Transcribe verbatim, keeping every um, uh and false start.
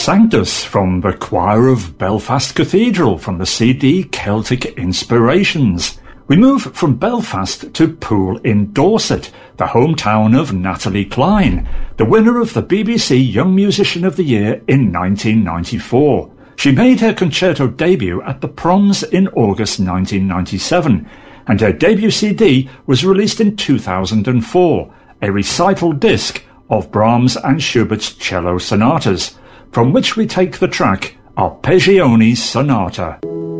Sanctus from the choir of Belfast Cathedral from the C D Celtic Inspirations. We move from Belfast to Poole in Dorset, the hometown of Natalie Cline, the winner of the B B C Young Musician of the Year in nineteen ninety-four. She made her concerto debut at the Proms in August nineteen ninety-seven, and her debut C D was released in two thousand four, a recital disc of Brahms and Schubert's cello sonatas, from which we take the track Arpeggione Sonata.